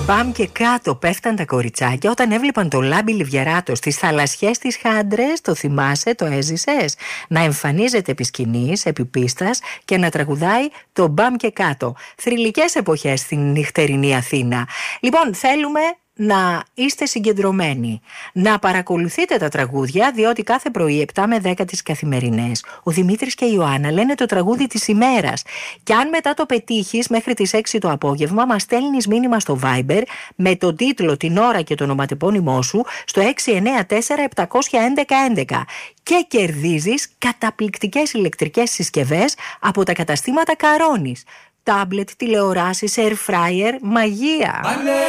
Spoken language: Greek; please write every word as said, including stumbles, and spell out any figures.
μπαμ και κάτω πέφταν τα κοριτσάκια όταν έβλεπαν το Λάμπη Λιβιαράτο στις θαλασσιές της Χάντρες. Το θυμάσαι, το έζησες? Να εμφανίζεται επί σκηνής, επί πίστας και να τραγουδάει το μπαμ και κάτω. Θρυλικές εποχές στην νυχτερινή Αθήνα. Λοιπόν, θέλουμε να είστε συγκεντρωμένοι, να παρακολουθείτε τα τραγούδια, διότι κάθε πρωί επτά με δέκα τις καθημερινές ο Δημήτρης και η Ιωάννα λένε το τραγούδι της ημέρας. Και αν μετά το πετύχεις μέχρι τις έξι το απόγευμα, μας στέλνεις μήνυμα στο Viber με τον τίτλο, την ώρα και το ονοματεπώνυμό σου στο έξι εννέα τέσσερα επτά ένα ένα ένα ένα και κερδίζεις καταπληκτικές ηλεκτρικές συσκευές από τα καταστήματα Καρόνης. Τάμπλετ, τηλεοράσεις, air fryer, μαγεία.